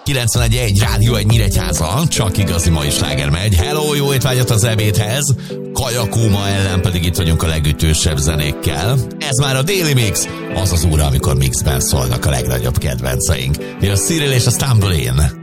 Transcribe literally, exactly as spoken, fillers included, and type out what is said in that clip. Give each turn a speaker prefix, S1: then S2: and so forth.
S1: kilencvenegy egy Rádió egy Nyíregyháza, csak igazi mai sláger megy. Hello, jó étvágyat az ebédhez. Kajakóma ellen pedig itt vagyunk a legütősebb zenékkel. Ez már a Daily Mix, az az óra, amikor mixben szólnak a legnagyobb kedvenceink. Mi a Cyril és a Stumble In.